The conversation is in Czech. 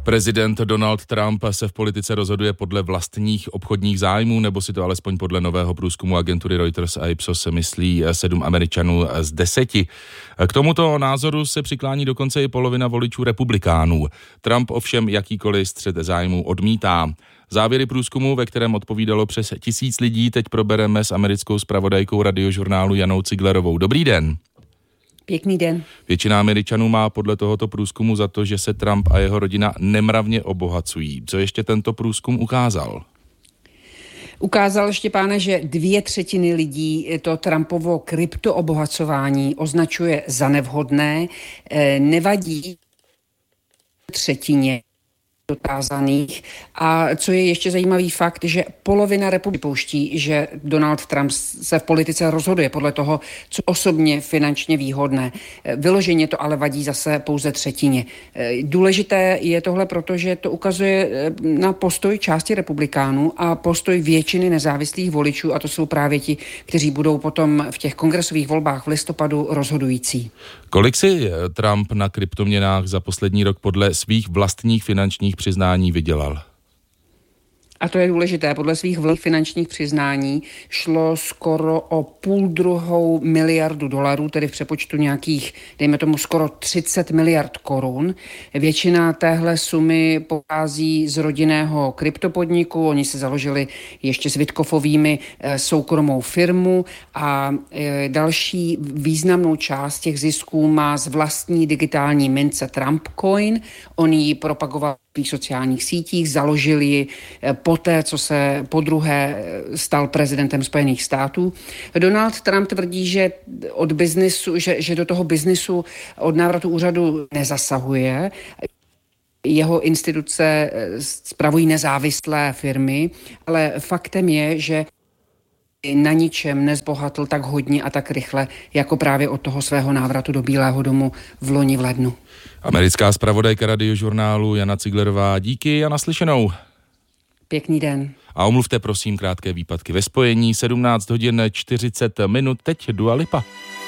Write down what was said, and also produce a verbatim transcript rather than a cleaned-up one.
Prezident Donald Trump se v politice rozhoduje podle vlastních obchodních zájmů, nebo si to alespoň podle nového průzkumu agentury Reuters a Ipsos myslí sedm Američanů z deseti. K tomuto názoru se přiklání dokonce i polovina voličů republikánů. Trump ovšem jakýkoliv střet zájmů odmítá. Závěry průzkumu, ve kterém odpovídalo přes tisíc lidí, teď probereme s americkou zpravodajkou Radiožurnálu Janou Ciglerovou. Dobrý den. Pěkný den. Většina Američanů má podle tohoto průzkumu za to, že se Trump a jeho rodina nemravně obohacují. Co ještě tento průzkum ukázal? Ukázal, Štěpáne, že dvě třetiny lidí to Trumpovo kryptoobohacování označuje za nevhodné. Nevadí třetině dotázaných. A co je ještě zajímavý fakt, že polovina republiky pouští, že Donald Trump se v politice rozhoduje podle toho, co osobně finančně výhodné. Vyloženě to ale vadí zase pouze třetině. Důležité je tohle, protože to ukazuje na postoj části republikánů a postoj většiny nezávislých voličů, a to jsou právě ti, kteří budou potom v těch kongresových volbách v listopadu rozhodující. Kolik si Trump na kryptoměnách za poslední rok podle svých vlastních finančních přiznání vydělal? A to je důležité. Podle svých vlastních finančních přiznání šlo skoro o půl druhou miliardu dolarů, tedy v přepočtu nějakých, dejme tomu, skoro třicet miliard korun. Většina téhle sumy pochází z rodinného kryptopodniku. Oni se založili ještě s Witkofovými soukromou firmu a další významnou část těch zisků má z vlastní digitální mince Trump Coin. On ji propagoval v sociálních sítích, založili ji poté, co se podruhé stal prezidentem Spojených států. Donald Trump tvrdí, že od biznisu, že, že do toho biznisu od návratu úřadu nezasahuje. Jeho instituce spravují nezávislé firmy, ale faktem je, že na ničem nezbohatl tak hodně a tak rychle, jako právě od toho svého návratu do Bílého domu v loni v lednu. Americká zpravodajka Radiožurnálu Jana Ciglerová, díky a naslyšenou. Pěkný den. A omluvte prosím krátké výpadky ve spojení. sedmnáct hodin čtyřicet minut, teď Dua Lipa.